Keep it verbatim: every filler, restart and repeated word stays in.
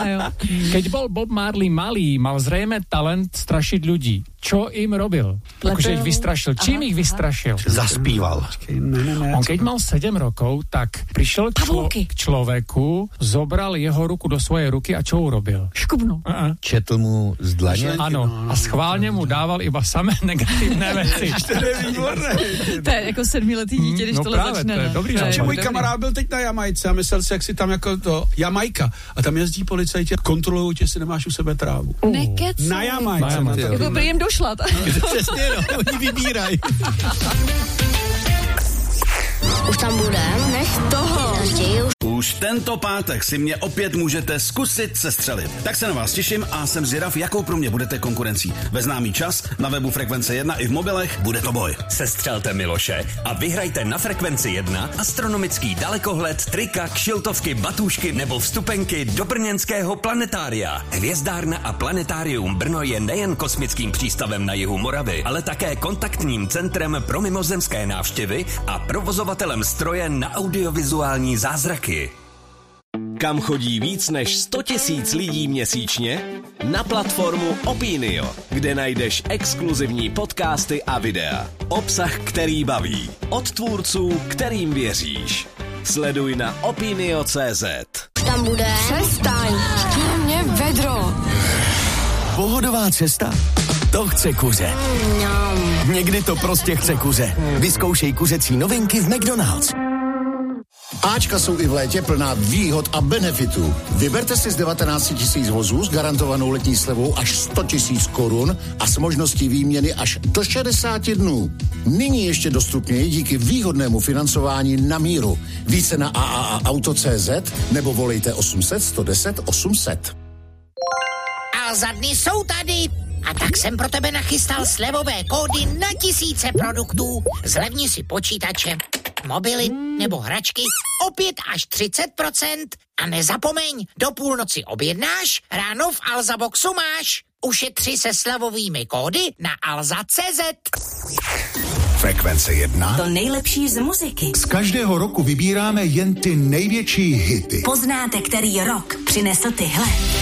Keď bol Bob Marley malý, mal zrejme talent strašiť ľudí. Čo im robil? Akože ich vystrašil. Čím aha, ich vystrašil? Zaspíval. On keď mal sedem rokov, tak prišiel k, člo- k človeku, zobral jeho ruku do svojej ruky a čo urobil? Škubnul. Uh-uh. Četl mu z dlaně? Ano. A schválně mu dával iba samé negatívne veci. To je výborné. To je jako sedmiletý dítě, když no tohle právě, začne. To je dobrý. Ne? No, Můj kamarád byl teď na Jamajce a myslel si, jak si tam jako to Jamajka. A tam jezdí policajti, kontrolují tě, jestli nemáš u sebe trávu. Uh. Nekecej. Na Jamajce. Na Jamajce. Jako by jim došla. Přesně, no, oni vybírají. Už tam budem, než toho. Už tento pátek si mě opět můžete zkusit sestřelit. Tak se na vás těším a jsem zvědav, jakou pro mě budete konkurencí. Ve známý čas, na webu Frekvence jedna i v mobilech, bude to boj. Sestřelte Miloše a vyhrajte na Frekvenci jedna astronomický dalekohled, trika, kšiltovky, batůšky nebo vstupenky do brněnského planetária. Hvězdárna a planetárium Brno je nejen kosmickým přístavem na jihu Moravy, ale také kontaktním centrem pro mimozemské návštěvy a provozovatelem stroje na audiovizuální zázraky. Kam chodí víc než sto tisíc lidí měsíčně? Na platformu Opinio, kde najdeš exkluzivní podcasty a videa. Obsah, který baví. Od tvůrců, kterým věříš. Sleduj na opinio tečka cé zet. Tam bude. Přestaň, mě vedro. Pohodová cesta? To chce kuře. No. Někdy to prostě chce kuře. Vyzkoušej kuřecí novinky v McDonald's. Ačka jsou i v létě plná výhod a benefitů. Vyberte si z devatenáct tisíc vozů s garantovanou letní slevou až sto tisíc korun a s možností výměny až do šedesát dnů. Nyní ještě dostupněji díky výhodnému financování na míru. Více na a a a auto tečka cé zet nebo volejte osm set, sto deset, osm set. Alza dny jsou tady. A tak jsem pro tebe nachystal slevové kódy na tisíce produktů. Zlevni si počítače, mobily nebo hračky o pět až třicet procent. A nezapomeň, do půlnoci objednáš, ráno v Alza Boxu máš. Ušetři se slevovými kódy na alza tečka cé zet. Frekvence jedna. To nejlepší z muziky. Z každého roku vybíráme jen ty největší hity. Poznáte, který rok přinesl tyhle.